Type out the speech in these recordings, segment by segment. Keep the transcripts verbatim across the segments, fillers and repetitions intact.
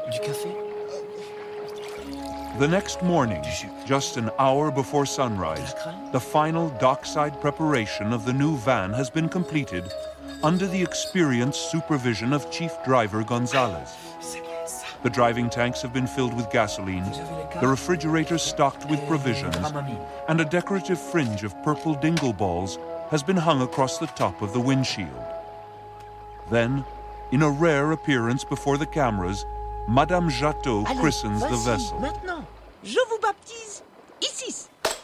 Du café? The next morning, just an hour before sunrise, the final dockside preparation of the new van has been completed under the experienced supervision of Chief Driver Gonzalez. The driving tanks have been filled with gasoline, the refrigerators stocked with provisions, and a decorative fringe of purple dingle balls has been hung across the top of the windshield. Then, in a rare appearance before the cameras, Madame Jatteau christens the vessel. Maintenant, je vous baptise Isis.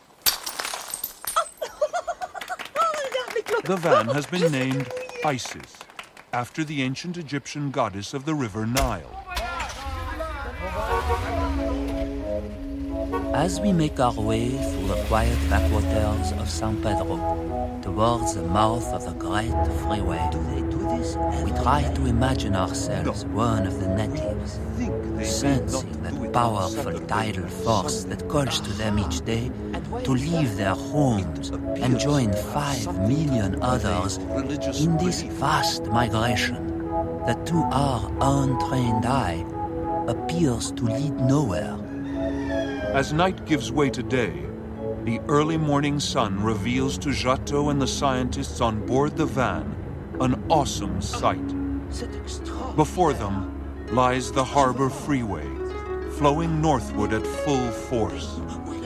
The van has been named Isis, after the ancient Egyptian goddess of the river Nile. As we make our way through the quiet backwaters of San Pedro towards the mouth of the great freeway, we try to imagine ourselves one of the natives, sensing that powerful tidal force that calls to them each day to leave their homes and join five million others in this vast migration that to our untrained eye appears to lead nowhere. As night gives way to day, the early morning sun reveals to Jatteau and the scientists on board the van an awesome sight. Before them lies the harbor freeway, flowing northward at full force.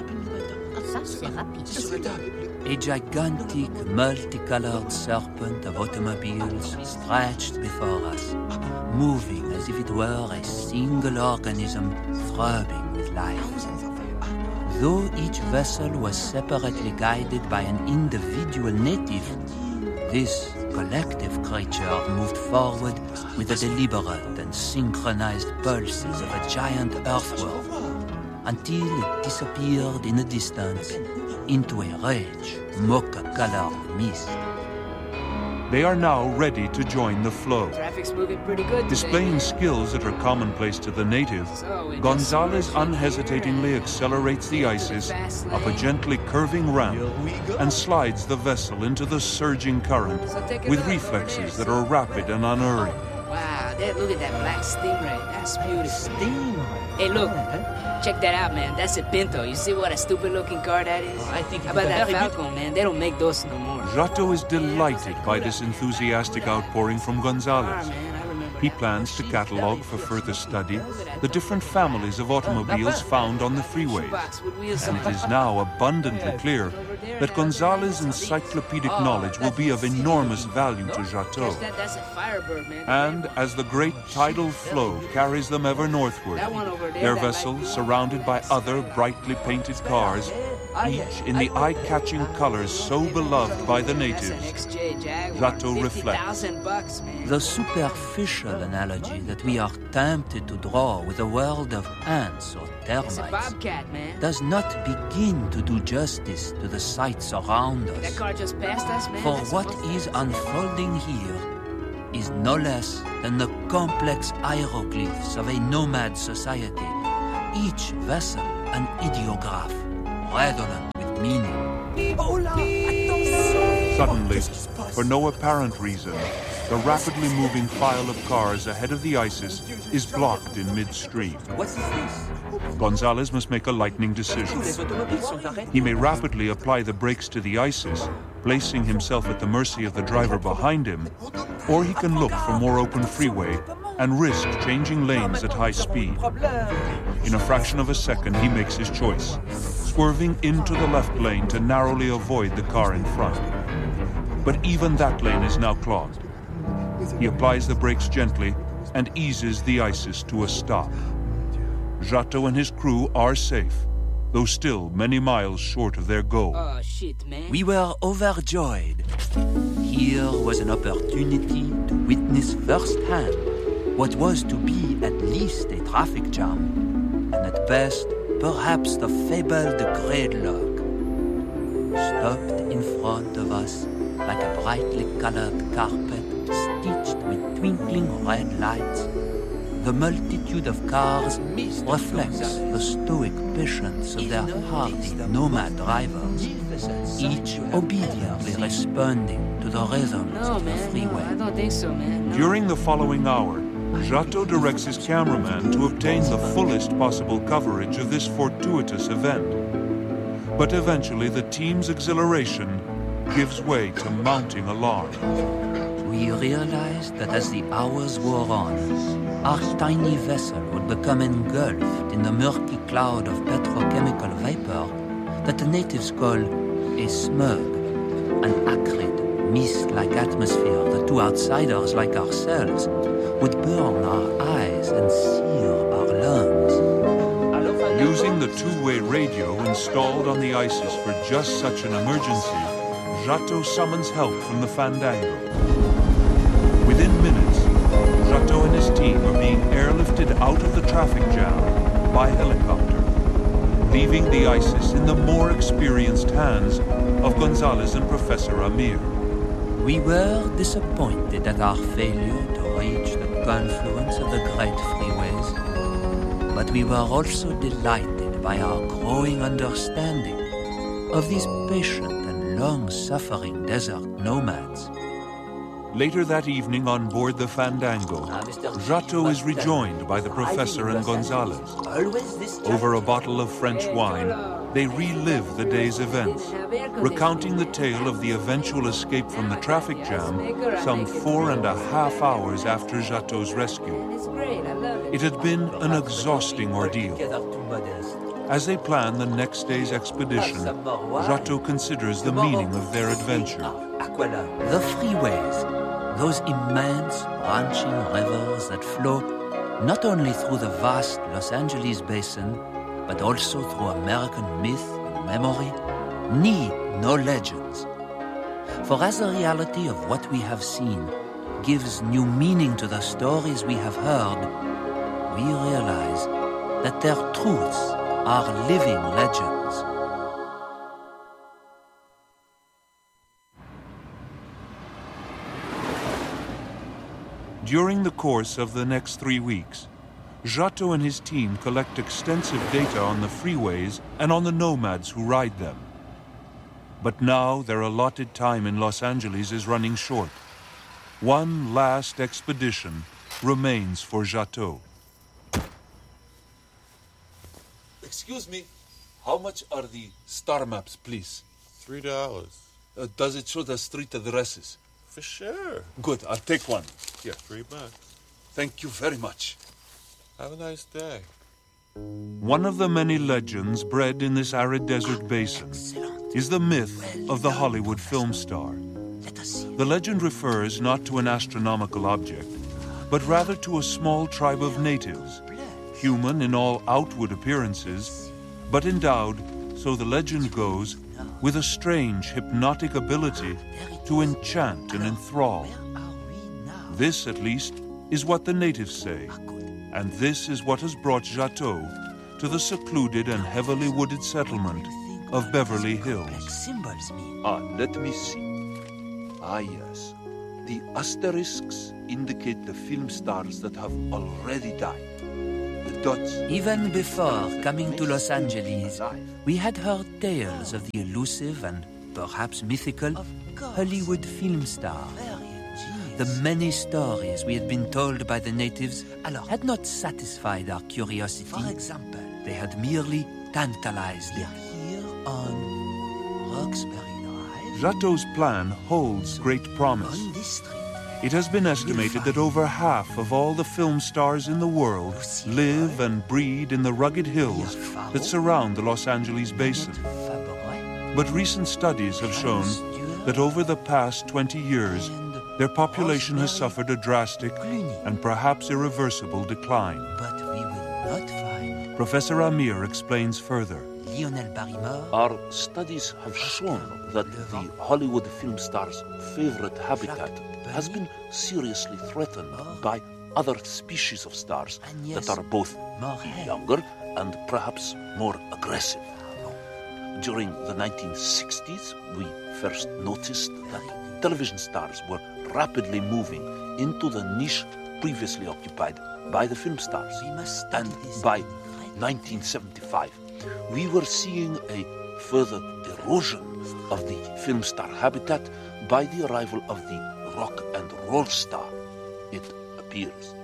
A gigantic, multicolored serpent of automobiles stretched before us, moving as if it were a single organism throbbing with life. Though each vessel was separately guided by an individual native, this collective creature moved forward with the deliberate and synchronized pulses of a giant earthworm until it disappeared in the distance into a rich, mocha-colored mist. They are now ready to join the flow. Traffic's moving pretty good today. Displaying skills that are commonplace to the native, Gonzalez unhesitatingly accelerates the Isis up a gently curving ramp and slides the vessel into the surging current with reflexes that are rapid and unerring. Wow, that, look at that black stingray. That's beautiful. Stingray. Hey, look. Check that out, man. That's a Pinto. You see what a stupid-looking car that is? Oh, I think How about that Falcon, man? They don't make those no more. Jatteau is delighted by this enthusiastic outpouring from Gonzalez. He plans to catalog for further study the different families of automobiles found on the freeways. And it is now abundantly clear that Gonzalez's encyclopedic knowledge will be of enormous value to Jatteau. And as the great tidal flow carries them ever northward, their vessel surrounded by other brightly painted cars, each in the eye-catching colors so beloved by the natives, Jatteau reflects. The superficial analogy that we are tempted to draw with the world of ants or termites does not begin to do justice to the sights around us. That car just passed us, man. For what is unfolding here is no less than the complex hieroglyphs of a nomad society, each vessel an ideograph, redolent with meaning. Suddenly, for no apparent reason, the rapidly moving file of cars ahead of the Isis is blocked in midstream. What is this? Gonzalez must make a lightning decision. He may rapidly apply the brakes to the Isis, placing himself at the mercy of the driver behind him, or he can look for more open freeway and risk changing lanes at high speed. In a fraction of a second, he makes his choice, swerving into the left lane to narrowly avoid the car in front. But even that lane is now clogged. He applies the brakes gently and eases the Isis to a stop. Jatteau and his crew are safe, though still many miles short of their goal. Oh, shit, man. We were overjoyed. Here was an opportunity to witness firsthand what was to be at least a traffic jam, and at best, perhaps the fabled gridlock. Stopped in front of us like a brightly colored carpet stitched with twinkling red lights, the multitude of cars reflects the stoic patience of their hardy nomad drivers, each obediently responding to the rhythms No, of the man. freeway. No, I don't think so, man. No. During the following hour, Giotto directs his cameraman to obtain the fullest possible coverage of this fortuitous event. But eventually the team's exhilaration gives way to mounting alarm. We realized that as the hours wore on, our tiny vessel would become engulfed in the murky cloud of petrochemical vapor that the natives call a smog, an acrid, mist-like atmosphere that to outsiders like ourselves would burn our eyes and sear our lungs. Using the two-way radio installed on the Isis for just such an emergency, Giotto summons help from the Fandango. Within minutes, Giotto and his team are being airlifted out of the traffic jam by helicopter, leaving the Isis in the more experienced hands of Gonzalez and Professor Amir. We were disappointed at our failure to reach the confluence of the great freeways, but we were also delighted by our growing understanding of these patient and long-suffering desert nomads. Later that evening on board the Fandango, Giotto is rejoined by the professor and Gonzalez. Over a bottle of French wine, they relive the day's events, recounting the tale of the eventual escape from the traffic jam some four and a half hours after Giotto's rescue. It had been an exhausting ordeal. As they plan the next day's expedition, Giotto considers the meaning of their adventure. The freeways, those immense branching rivers that flow not only through the vast Los Angeles basin, but also through American myth and memory, need no legends. For as the reality of what we have seen gives new meaning to the stories we have heard, we realize that their truths are living legends. During the course of the next three weeks, Giotto and his team collect extensive data on the freeways and on the nomads who ride them. But now their allotted time in Los Angeles is running short. One last expedition remains for Giotto. Excuse me, how much are the star maps, please? Three dollars. Uh, does it show the street addresses? For sure. Good, I'll take one. Yeah, three bucks. Thank you very much. Have a nice day. One of the many legends bred in this arid desert basin is the myth of the Hollywood film star. The legend refers not to an astronomical object, but rather to a small tribe of natives, human in all outward appearances, but endowed, so the legend goes, with a strange hypnotic ability to enchant and enthrall. This, at least, is what the natives say, and this is what has brought Giotto to the secluded and heavily wooded settlement of Beverly Hills. Ah, let me see. Ah, yes. The asterisks indicate the film stars that have already died. The dots... Even before coming to Los Angeles, we had heard tales of the elusive and perhaps mythical Hollywood film star. The many stories we had been told by the natives had not satisfied our curiosity. For example, they had merely tantalized it. Here on Roxbury Drive, Giotto's plan holds great promise. on this street, It has been estimated that over half of all the film stars in the world live and breed in the rugged hills that surround the Los Angeles basin. But recent studies have shown that over the past twenty years, their population has suffered a drastic and perhaps irreversible decline. But we will not find Professor Amir explains further. Lionel Barrymore. Our studies have shown that the Hollywood film star's favorite habitat has been seriously threatened by other species of stars that are both younger and perhaps more aggressive. During the nineteen sixties, we first noticed that television stars were rapidly moving into the niche previously occupied by the film stars. And by nineteen seventy-five, we were seeing a further erosion of the film star habitat by the arrival of the rock and roll star. It appears that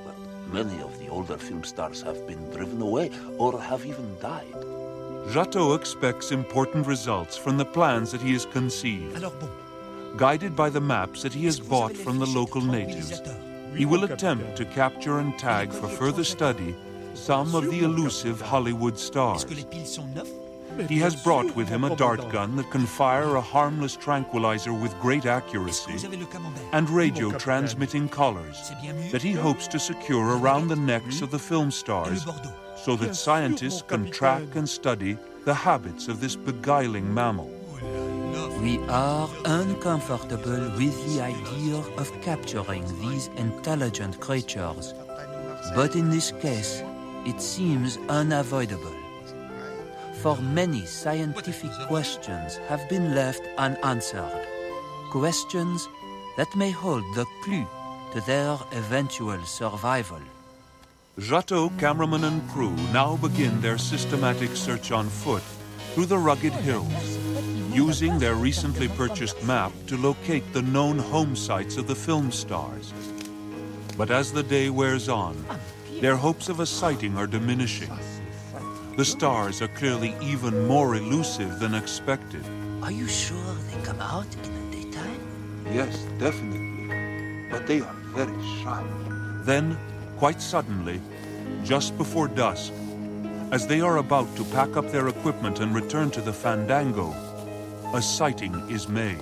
Many of the older film stars have been driven away or have even died. Jateau expects important results from the plans that he has conceived. Alors bon, Guided by the maps that he has bought from the local natives, he will attempt to capture and tag for further study some of the elusive Hollywood est-ce stars. que les piles sont neufs? He has brought with him a dart gun that can fire a harmless tranquilizer with great Est-ce que accuracy vous avez le camembert? and radio transmitting collars C'est bien mieux. that he hopes to secure around the necks of the film Et le stars Bordeaux? so that scientists can track and study the habits of this beguiling mammal. We are uncomfortable with the idea of capturing these intelligent creatures, but in this case, it seems unavoidable. For many scientific questions have been left unanswered, questions that may hold the clue to their eventual survival. Jateau, cameraman and crew now begin their systematic search on foot through the rugged hills, using their recently purchased map to locate the known home sites of the film stars. But as the day wears on, their hopes of a sighting are diminishing. The stars are clearly even more elusive than expected. Are you sure they come out in the daytime? Yes, definitely. But they are very shy. Then, quite suddenly, just before dusk, as they are about to pack up their equipment and return to the Fandango, a sighting is made.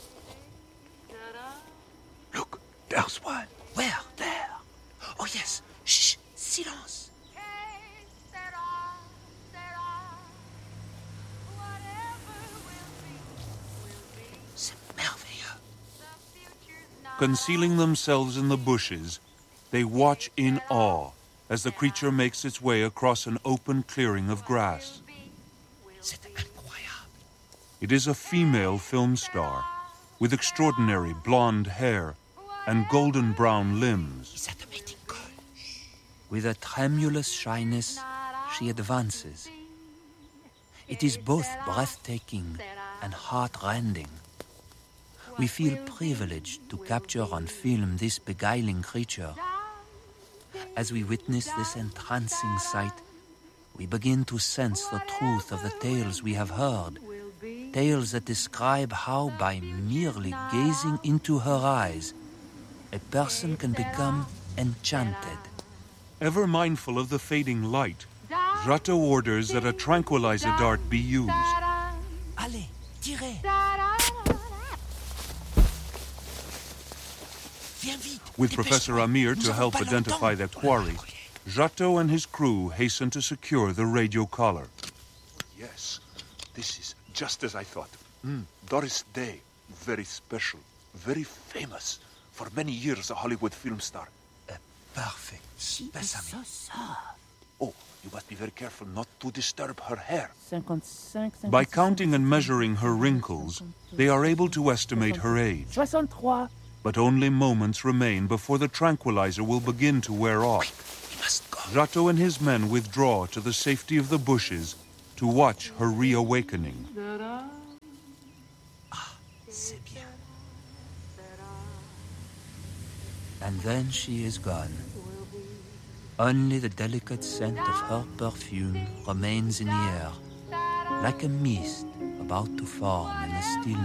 Look, there's one. Where? There. Oh yes. Shh, silence. C'est merveilleux. Concealing themselves in the bushes, they watch in awe as the creature makes its way across an open clearing of grass. C'est incroyable. It is a female film star with extraordinary blonde hair and golden brown limbs. Is that a mating call? With a tremulous shyness, she advances. It is both breathtaking and heart-rending. We feel privileged to capture on film this beguiling creature. As we witness this entrancing sight, we begin to sense the truth of the tales we have heard. Tales that describe how, by merely gazing into her eyes, a person can become enchanted. Ever mindful of the fading light, Jateau orders that a tranquilizer dart be used. Allez, tirez. Viens vite. With dépêche-toi. Professor Amir Nous to avons help pas identify longtemps. their quarry, Jateau and his crew hasten to secure the radio collar. Yes, this is just as I thought. Mm, Doris Day, very special, very famous. For many years a Hollywood film star. A perfect specimen. Oh, you must be very careful not to disturb her hair. By counting and measuring her wrinkles, they are able to estimate her age. soixante-trois. But only moments remain before the tranquilizer will begin to wear off. We must go. Jateau and his men withdraw to the safety of the bushes to watch her reawakening. C'est bien. And then she is gone. Only the delicate scent of her perfume remains in the air, like a mist about to form in the stillness.